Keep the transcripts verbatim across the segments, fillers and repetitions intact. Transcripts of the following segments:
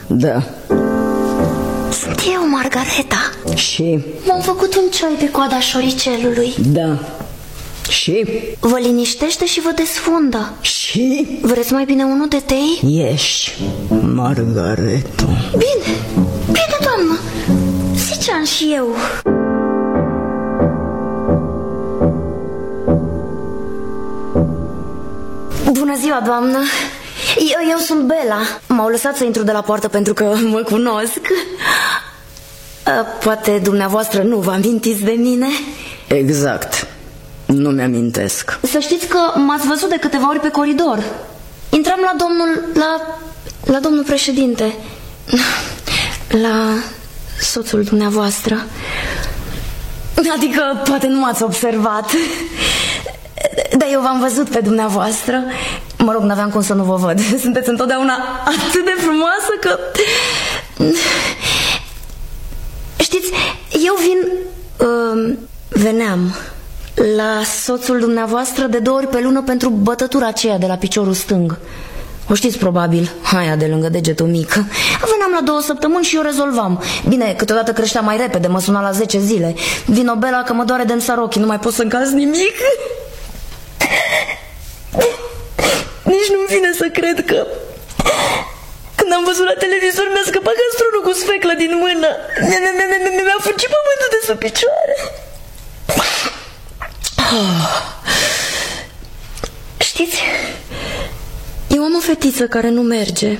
Da. Sunt eu, Margareta. Și? M-am făcut un ceai pe coada șoricelului. Da. Și? Vă liniștește și vă desfundă. Și? Vreți mai bine unul de tei? Ești, Margareta. Bine, bine, doamnă. Ziceam și eu. Bună ziua, doamnă. Eu, eu sunt Bela. M-au lăsat să intru de la poartă pentru că mă cunosc. Poate dumneavoastră nu vă amintiți de mine? Exact. Nu mi-amintesc. Să știți că m-ați văzut de câteva ori pe coridor. Intram la domnul... La, la domnul președinte. La soțul dumneavoastră. Adică poate nu m-ați observat. Dar eu v-am văzut pe dumneavoastră. Mă rog, n-aveam cum să nu vă văd. Sunteți întotdeauna atât de frumoasă că... Știți, eu vin... Uh, veneam la soțul dumneavoastră de două ori pe lună pentru bătătura aceea de la piciorul stâng. O știți probabil, aia de lângă degetul mic. Veneam la două săptămâni și eu rezolvam. Bine, câteodată creștea mai repede, mă suna la zece zile. Vino, Bela, că mă doare de-mi sar ochii, nu mai pot să încalz nimic. Nici nu-mi vine să cred că când am văzut la televizor mi-a scăpat castronul cu sfeclă din mână. Mi-a fugit pământul de sub picioare. Știți, eu am o fetiță care nu merge.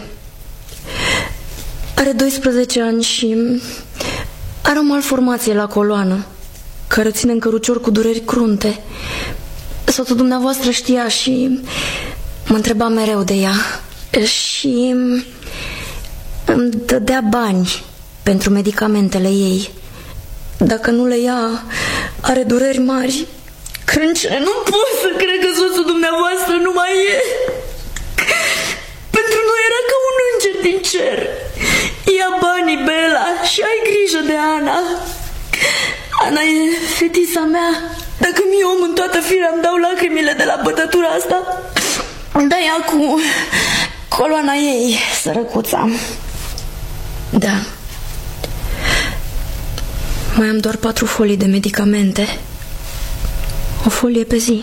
Are doisprezece ani și are o malformație la coloană care o ține în cărucior cu dureri crunte. Soțul dumneavoastră știa și mă întreba mereu de ea și îmi dădea bani pentru medicamentele ei. Dacă nu le ia, are dureri mari, crâncene. Nu pot să cred că soțul dumneavoastră nu mai e. Pentru noi era ca un înger din cer. Ia banii, Bela, și ai grijă de Ana. Ana e fetița mea. Dacă mi om în toată firea îmi dau lacrimile de la bătătura asta, dă ea cu coloana ei, sărăcuța. Da. Mai am doar patru folii de medicamente. O folie pe zi.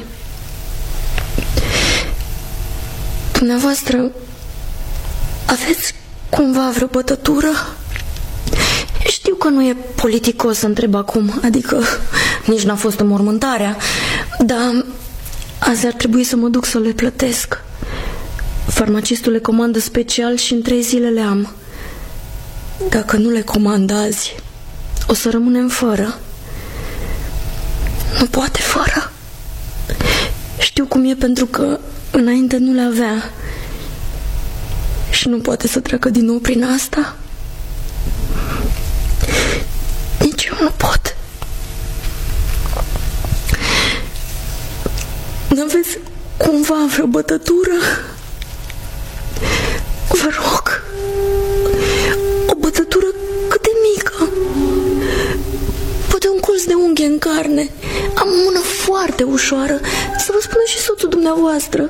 Dumneavoastră aveți cumva vreo bătătură? Știu că nu e politicos să întreb acum, adică nici n-a fost înmormântarea, dar azi ar trebui să mă duc să le plătesc. Farmacistul le comandă special și în trei zile le am. Dacă nu le comandă azi, o să rămânem fără. Nu poate fără. Știu cum e pentru că înainte nu le avea și nu poate să treacă din nou prin asta. Nici eu nu pot. N-aveți cumva vreo bătătură? Vă rog, o bătătură cât de mică. Poate un colț de unghie în carne. Am o mână foarte ușoară. Să vă spună și soțul dumneavoastră.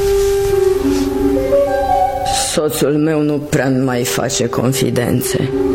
Soțul meu nu prea mai face confidențe.